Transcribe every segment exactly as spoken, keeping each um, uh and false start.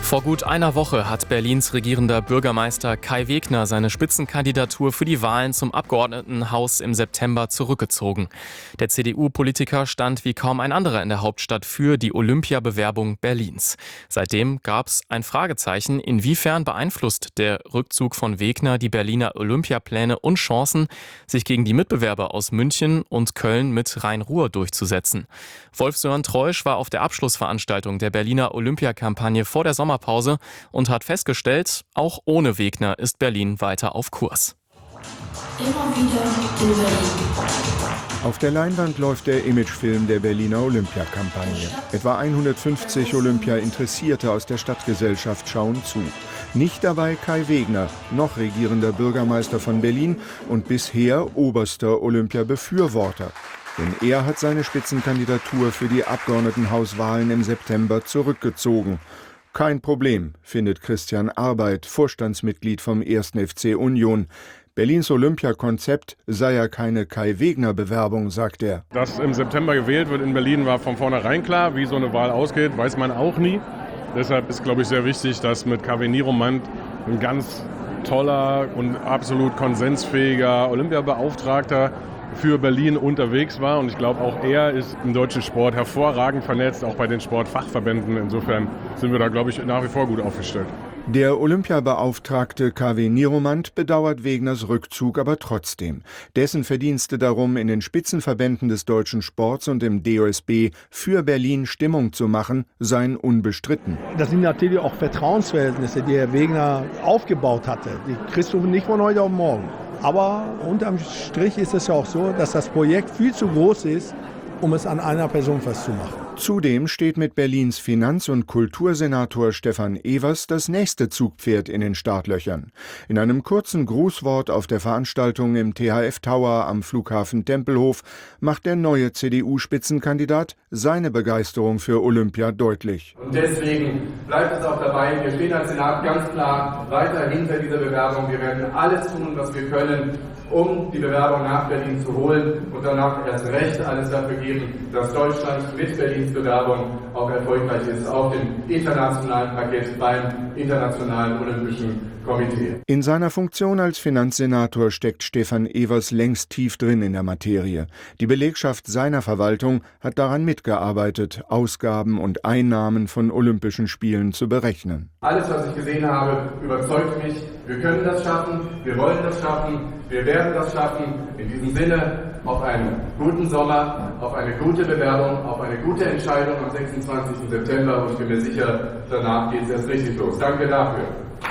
Vor gut einer Woche hat Berlins regierender Bürgermeister Kai Wegner seine Spitzenkandidatur für die Wahlen zum Abgeordnetenhaus im September zurückgezogen. Der C D U-Politiker stand wie kaum ein anderer in der Hauptstadt für die Olympiabewerbung Berlins. Seitdem gab es ein Fragezeichen, inwiefern beeinflusst der Rückzug von Wegner die Berliner Olympiapläne und Chancen, sich gegen die Mitbewerber aus München und Köln mit Rhein-Ruhr durchzusetzen. Wolf-Sören Treusch war auf der Abschlussveranstaltung der Berliner Olympiakampagne vor der Sommerpause und hat festgestellt, auch ohne Wegner ist Berlin weiter auf Kurs. Immer wieder in Berlin. Auf der Leinwand läuft der Imagefilm der Berliner Olympiakampagne. Etwa hundertfünfzig Olympia-Interessierte aus der Stadtgesellschaft schauen zu. Nicht dabei Kai Wegner, noch regierender Bürgermeister von Berlin und bisher oberster Olympia-Befürworter. Denn er hat seine Spitzenkandidatur für die Abgeordnetenhauswahlen im September zurückgezogen. Kein Problem, findet Christian Arbeit, Vorstandsmitglied vom ersten F C Union. Berlins Olympiakonzept sei ja keine Kai-Wegner-Bewerbung, sagt er. Dass im September gewählt wird in Berlin, war von vornherein klar. Wie so eine Wahl ausgeht, weiß man auch nie. Deshalb ist, glaube ich, sehr wichtig, dass mit Kaveh Niromand ein ganz toller und absolut konsensfähiger Olympiabeauftragter für Berlin unterwegs war. Und ich glaube, auch er ist im deutschen Sport hervorragend vernetzt, auch bei den Sportfachverbänden. Insofern sind wir da, glaube ich, nach wie vor gut aufgestellt. Der Olympiabeauftragte Kaveh Niromand bedauert Wegners Rückzug aber trotzdem. Dessen Verdienste darum, in den Spitzenverbänden des deutschen Sports und im D O S B für Berlin Stimmung zu machen, seien unbestritten. Das sind natürlich auch Vertrauensverhältnisse, die Herr Wegner aufgebaut hatte. Die kriegst du nicht von heute auf morgen. Aber unterm Strich ist es ja auch so, dass das Projekt viel zu groß ist, um es an einer Person festzumachen. Zudem steht mit Berlins Finanz- und Kultursenator Stefan Evers das nächste Zugpferd in den Startlöchern. In einem kurzen Grußwort auf der Veranstaltung im T H F Tower am Flughafen Tempelhof macht der neue C D U-Spitzenkandidat seine Begeisterung für Olympia deutlich. Und deswegen bleibt es auch dabei, wir stehen als Senat ganz klar weiter hinter dieser Bewerbung. Wir werden alles tun, was wir können, um die Bewerbung nach Berlin zu holen und danach erst recht alles dafür geben, dass Deutschland mit Berlins Bewerbung auch erfolgreich ist auf dem internationalen Parkett beim Internationalen Olympischen Komitee. In seiner Funktion als Finanzsenator steckt Stefan Evers längst tief drin in der Materie. Die Belegschaft seiner Verwaltung hat daran mitgearbeitet, Ausgaben und Einnahmen von Olympischen Spielen zu berechnen. Alles, was ich gesehen habe, überzeugt mich. Wir können das schaffen, wir wollen das schaffen, wir werden das schaffen. In diesem Sinne auf einen guten Sommer, auf eine gute Bewerbung, auf eine gute Entscheidung am sechsundzwanzigsten September. Und ich bin mir sicher, danach geht es erst richtig los. Danke dafür.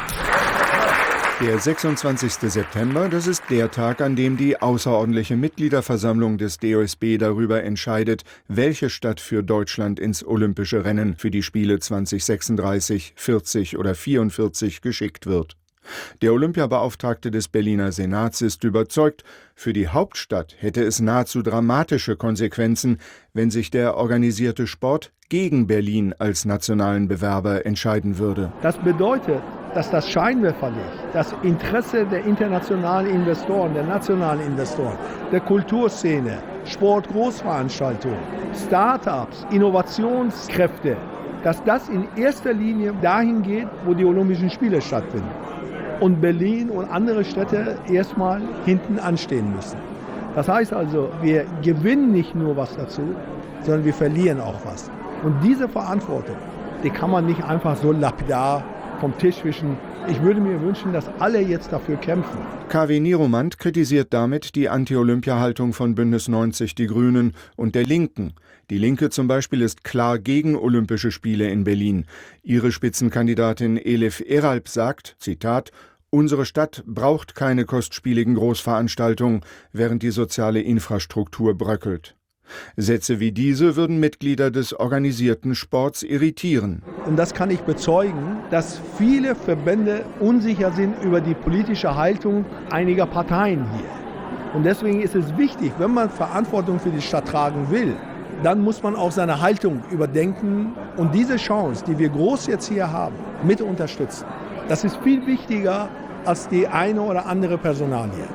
Der sechsundzwanzigste September, das ist der Tag, an dem die außerordentliche Mitgliederversammlung des D O S B darüber entscheidet, welche Stadt für Deutschland ins olympische Rennen für die Spiele zweitausendsechsunddreißig, vierzig oder vierundvierzig geschickt wird. Der Olympiabeauftragte des Berliner Senats ist überzeugt, für die Hauptstadt hätte es nahezu dramatische Konsequenzen, wenn sich der organisierte Sport gegen Berlin als nationalen Bewerber entscheiden würde. Das bedeutet, dass das Scheinwerferlicht, das Interesse der internationalen Investoren, der nationalen Investoren, der Kulturszene, Sportgroßveranstaltungen, Start-ups, Innovationskräfte, dass das in erster Linie dahin geht, wo die Olympischen Spiele stattfinden. Und Berlin und andere Städte erstmal hinten anstehen müssen. Das heißt also, wir gewinnen nicht nur was dazu, sondern wir verlieren auch was. Und diese Verantwortung, die kann man nicht einfach so lapidar vom Tisch wischen. Ich würde mir wünschen, dass alle jetzt dafür kämpfen. Kaveh Niromand kritisiert damit die Anti-Olympia-Haltung von Bündnis neunzig Die Grünen und der Linken. Die Linke zum Beispiel ist klar gegen Olympische Spiele in Berlin. Ihre Spitzenkandidatin Elif Eralp sagt, Zitat, unsere Stadt braucht keine kostspieligen Großveranstaltungen, während die soziale Infrastruktur bröckelt. Sätze wie diese würden Mitglieder des organisierten Sports irritieren. Und das kann ich bezeugen, dass viele Verbände unsicher sind über die politische Haltung einiger Parteien hier. Und deswegen ist es wichtig, wenn man Verantwortung für die Stadt tragen will, dann muss man auch seine Haltung überdenken und diese Chance, die wir groß jetzt hier haben, mit unterstützen. Das ist viel wichtiger als die eine oder andere Personalie.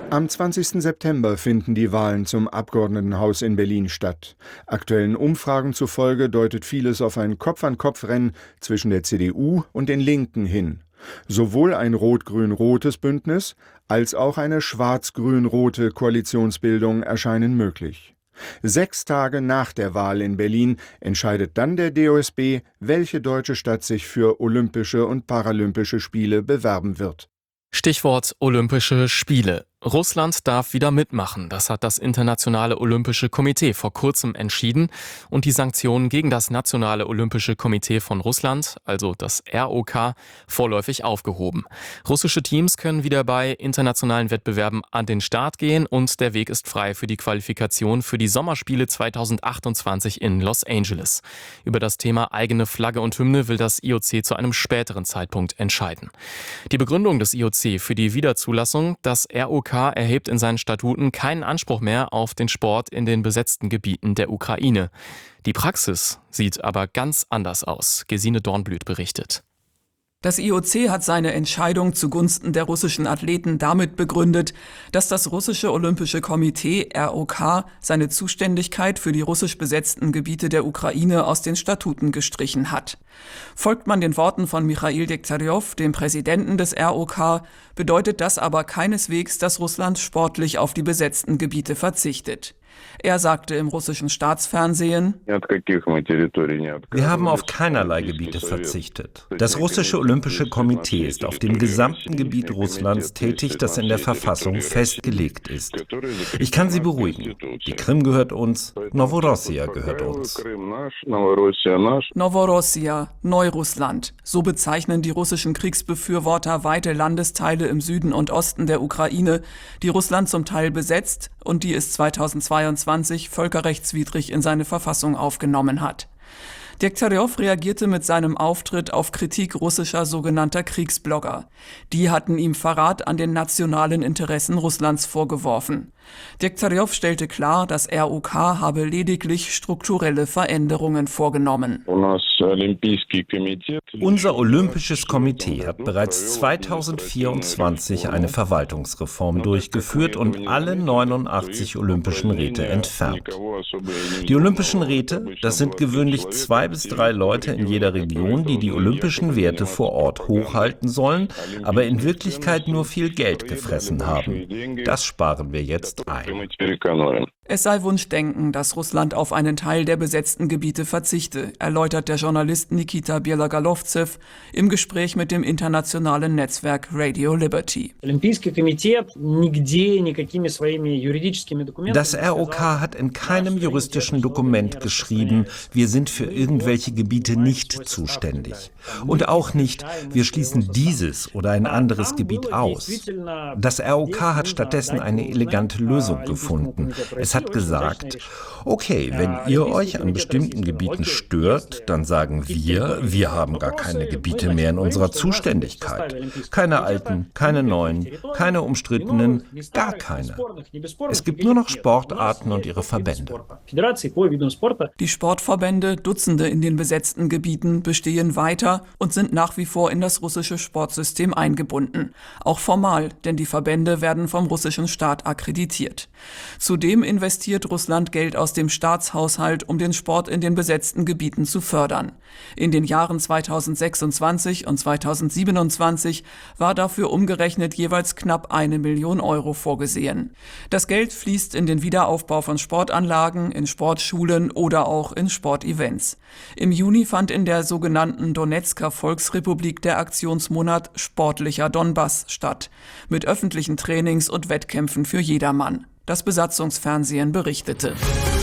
Am zwanzigsten September finden die Wahlen zum Abgeordnetenhaus in Berlin statt. Aktuellen Umfragen zufolge deutet vieles auf ein Kopf-an-Kopf-Rennen zwischen der C D U und den Linken hin. Sowohl ein rot-grün-rotes Bündnis als auch eine schwarz-grün-rote Koalitionsbildung erscheinen möglich. Sechs Tage nach der Wahl in Berlin entscheidet dann der D O S B, welche deutsche Stadt sich für Olympische und Paralympische Spiele bewerben wird. Stichwort Olympische Spiele. Russland darf wieder mitmachen. Das hat das Internationale Olympische Komitee vor kurzem entschieden und die Sanktionen gegen das Nationale Olympische Komitee von Russland, also das R O K, vorläufig aufgehoben. Russische Teams können wieder bei internationalen Wettbewerben an den Start gehen und der Weg ist frei für die Qualifikation für die Sommerspiele zweitausendachtundzwanzig in Los Angeles. Über das Thema eigene Flagge und Hymne will das I O C zu einem späteren Zeitpunkt entscheiden. Die Begründung des I O C für die Wiederzulassung: das R O K erhebt in seinen Statuten keinen Anspruch mehr auf den Sport in den besetzten Gebieten der Ukraine. Die Praxis sieht aber ganz anders aus. Gesine Dornblüt berichtet. Das I O C hat seine Entscheidung zugunsten der russischen Athleten damit begründet, dass das russische Olympische Komitee R O K seine Zuständigkeit für die russisch besetzten Gebiete der Ukraine aus den Statuten gestrichen hat. Folgt man den Worten von Michail Degtyaryov, dem Präsidenten des R O K, bedeutet das aber keineswegs, dass Russland sportlich auf die besetzten Gebiete verzichtet. Er sagte im russischen Staatsfernsehen: Wir haben auf keinerlei Gebiete verzichtet. Das russische Olympische Komitee ist auf dem gesamten Gebiet Russlands tätig, das in der Verfassung festgelegt ist. Ich kann Sie beruhigen. Die Krim gehört uns, Novorossia gehört uns. Novorossia, Neurussland. So bezeichnen die russischen Kriegsbefürworter weite Landesteile im Süden und Osten der Ukraine, die Russland zum Teil besetzt und die es zweitausendzweiundzwanzig völkerrechtswidrig in seine Verfassung aufgenommen hat. Degtyaryov reagierte mit seinem Auftritt auf Kritik russischer sogenannter Kriegsblogger. Die hatten ihm Verrat an den nationalen Interessen Russlands vorgeworfen. Degtyaryov stellte klar, das R O K habe lediglich strukturelle Veränderungen vorgenommen. Unser Olympisches Komitee hat bereits zweitausendvierundzwanzig eine Verwaltungsreform durchgeführt und alle neunundachtzig Olympischen Räte entfernt. Die Olympischen Räte, das sind gewöhnlich zwei bis drei Leute in jeder Region, die die olympischen Werte vor Ort hochhalten sollen, aber in Wirklichkeit nur viel Geld gefressen haben. Das sparen wir jetzt ein. Es sei Wunschdenken, dass Russland auf einen Teil der besetzten Gebiete verzichte, erläutert der Journalist Nikita Bielogolovtsev im Gespräch mit dem internationalen Netzwerk Radio Liberty. Das R O K hat in keinem juristischen Dokument geschrieben, wir sind für irgendwelche Gebiete nicht zuständig. Und auch nicht, wir schließen dieses oder ein anderes Gebiet aus. Das R O K hat stattdessen eine elegante Lösung gefunden. Es hat gesagt, okay, wenn ihr euch an bestimmten Gebieten stört, dann sagen wir, wir haben gar keine Gebiete mehr in unserer Zuständigkeit. Keine alten, keine neuen, keine umstrittenen, gar keine. Es gibt nur noch Sportarten und ihre Verbände. Die Sportverbände, Dutzende in den besetzten Gebieten, bestehen weiter und sind nach wie vor in das russische Sportsystem eingebunden. Auch formal, denn die Verbände werden vom russischen Staat akkreditiert. Zudem investiert Russland Geld aus dem Staatshaushalt, um den Sport in den besetzten Gebieten zu fördern. In den Jahren zweitausendsechsundzwanzig und zweitausendsiebenundzwanzig war dafür umgerechnet jeweils knapp eine Million Euro vorgesehen. Das Geld fließt in den Wiederaufbau von Sportanlagen, in Sportschulen oder auch in Sportevents. Im Juni fand in der sogenannten Donezker Volksrepublik der Aktionsmonat Sportlicher Donbass statt, mit öffentlichen Trainings und Wettkämpfen für jedermann. Das Besatzungsfernsehen berichtete.